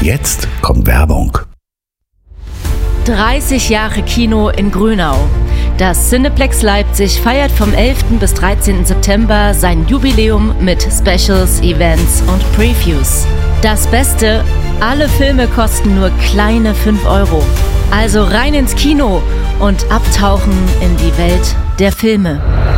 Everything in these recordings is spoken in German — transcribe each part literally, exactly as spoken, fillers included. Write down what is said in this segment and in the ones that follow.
Jetzt kommt Werbung. dreißig Jahre Kino in Grünau. Das Cineplex Leipzig feiert vom elften bis dreizehnten September sein Jubiläum mit Specials, Events und Previews. Das Beste, alle Filme kosten nur kleine fünf Euro. Also rein ins Kino und abtauchen in die Welt der Filme.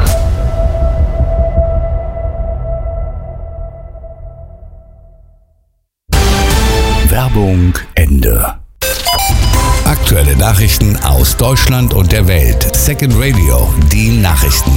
Werbung Ende. Aktuelle Nachrichten aus Deutschland und der Welt. Second Radio, die Nachrichten.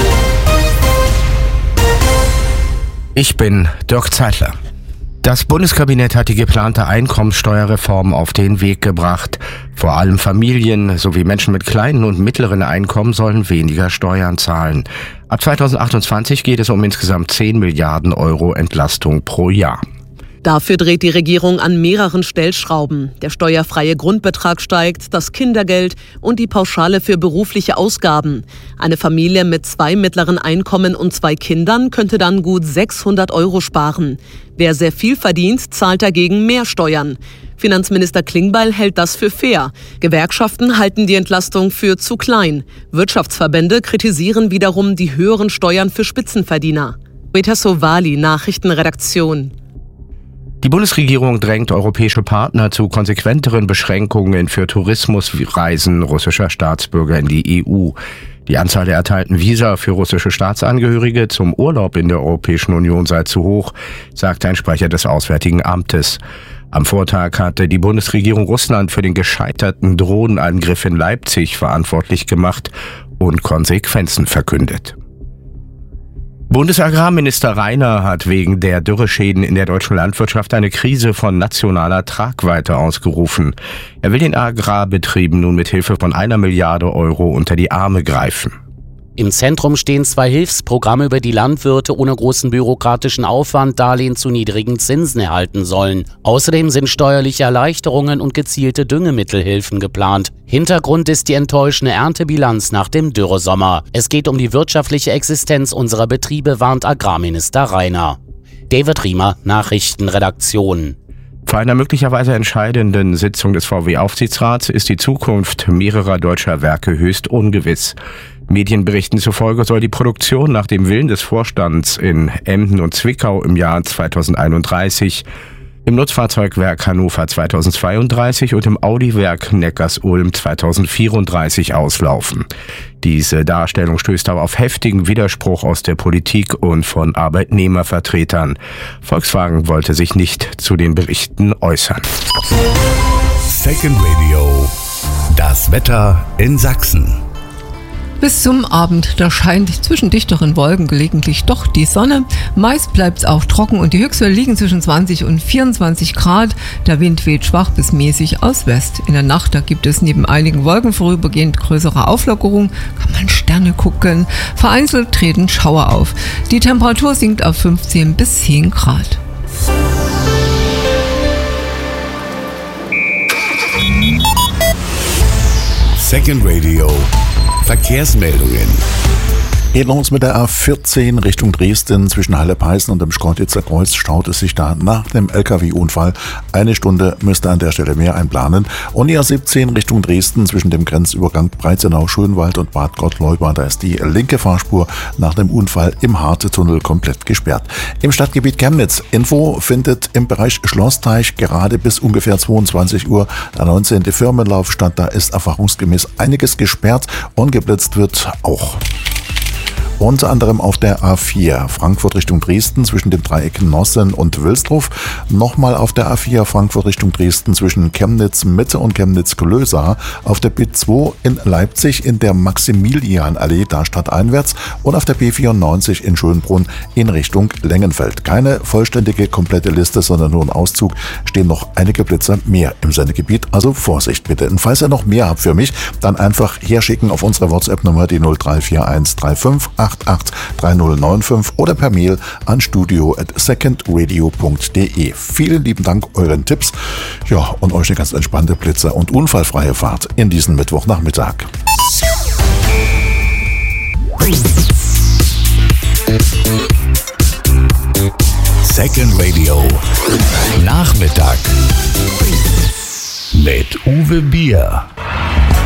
Ich bin Dirk Zeitler. Das Bundeskabinett hat die geplante Einkommenssteuerreform auf den Weg gebracht. Vor allem Familien sowie Menschen mit kleinen und mittleren Einkommen sollen weniger Steuern zahlen. Ab zweitausendachtundzwanzig geht es um insgesamt zehn Milliarden Euro Entlastung pro Jahr. Dafür dreht die Regierung an mehreren Stellschrauben. Der steuerfreie Grundbetrag steigt, das Kindergeld und die Pauschale für berufliche Ausgaben. Eine Familie mit zwei mittleren Einkommen und zwei Kindern könnte dann gut sechshundert Euro sparen. Wer sehr viel verdient, zahlt dagegen mehr Steuern. Finanzminister Klingbeil hält das für fair. Gewerkschaften halten die Entlastung für zu klein. Wirtschaftsverbände kritisieren wiederum die höheren Steuern für Spitzenverdiener. Rita Sovali, Nachrichtenredaktion. Die Bundesregierung drängt europäische Partner zu konsequenteren Beschränkungen für Tourismusreisen russischer Staatsbürger in die E U. Die Anzahl der erteilten Visa für russische Staatsangehörige zum Urlaub in der Europäischen Union sei zu hoch, sagte ein Sprecher des Auswärtigen Amtes. Am Vortag hatte die Bundesregierung Russland für den gescheiterten Drohnenangriff in Leipzig verantwortlich gemacht und Konsequenzen verkündet. Bundesagrarminister Rainer hat wegen der Dürreschäden in der deutschen Landwirtschaft eine Krise von nationaler Tragweite ausgerufen. Er will den Agrarbetrieben nun mit Hilfe von einer Milliarde Euro unter die Arme greifen. Im Zentrum stehen zwei Hilfsprogramme, über die Landwirte ohne großen bürokratischen Aufwand Darlehen zu niedrigen Zinsen erhalten sollen. Außerdem sind steuerliche Erleichterungen und gezielte Düngemittelhilfen geplant. Hintergrund ist die enttäuschende Erntebilanz nach dem Dürresommer. Es geht um die wirtschaftliche Existenz unserer Betriebe, warnt Agrarminister Rainer. David Riemer, Nachrichtenredaktion. Vor einer möglicherweise entscheidenden Sitzung des V W-Aufsichtsrats ist die Zukunft mehrerer deutscher Werke höchst ungewiss. Medienberichten zufolge soll die Produktion nach dem Willen des Vorstands in Emden und Zwickau im Jahr zweitausendeinunddreißig, im Nutzfahrzeugwerk Hannover zweitausendzweiunddreißig und im Audi-Werk Neckarsulm zweitausendvierunddreißig auslaufen. Diese Darstellung stößt aber auf heftigen Widerspruch aus der Politik und von Arbeitnehmervertretern. Volkswagen wollte sich nicht zu den Berichten äußern. Second Radio, das Wetter in Sachsen. Bis zum Abend, da scheint zwischen dichteren Wolken gelegentlich doch die Sonne. Meist bleibt es auch trocken und die Höchstwerte liegen zwischen zwanzig und vierundzwanzig Grad. Der Wind weht schwach bis mäßig aus West. In der Nacht, da gibt es neben einigen Wolken vorübergehend größere Auflockerung. Kann man Sterne gucken. Vereinzelt treten Schauer auf. Die Temperatur sinkt auf fünfzehn bis zehn Grad. Second Radio. Verkehrsmeldungen. Geht los mit der A vierzehn Richtung Dresden. Zwischen Halle-Peißen und dem Schkeuditzer Kreuz staut es sich da nach dem L K W-Unfall. Eine Stunde müsste an der Stelle mehr einplanen. Und die A siebzehn Richtung Dresden zwischen dem Grenzübergang Breitzenau-Schönwald und Bad Gottleuba. Da ist die linke Fahrspur nach dem Unfall im Harte-Tunnel komplett gesperrt. Im Stadtgebiet Chemnitz. Info findet im Bereich Schlossteich gerade bis ungefähr zweiundzwanzig Uhr der neunzehnte Firmenlauf statt. Da ist erfahrungsgemäß einiges gesperrt und geblitzt wird auch. Unter anderem auf der A vier Frankfurt Richtung Dresden zwischen den Dreiecken Nossen und Wilsdruff. Nochmal auf der A vier Frankfurt Richtung Dresden zwischen Chemnitz Mitte und Chemnitz Klöser. Auf der B zwei in Leipzig in der Maximilianallee da stadteinwärts. Und auf der B vierundneunzig in Schönbrunn in Richtung Lengenfeld. Keine vollständige, komplette Liste, sondern nur ein Auszug. Stehen noch einige Blitzer mehr im Sendegebiet. Also Vorsicht bitte. Und falls ihr noch mehr habt für mich, dann einfach herschicken auf unsere WhatsApp-Nummer die null drei vier eins drei fünf acht acht drei null neun fünf oder per Mail an studio at secondradio punkt de. Vielen lieben Dank euren Tipps. Ja, und euch eine ganz entspannte Blitzer- und unfallfreie Fahrt in diesen Mittwochnachmittag. Second Radio Nachmittag. Uwe Bier.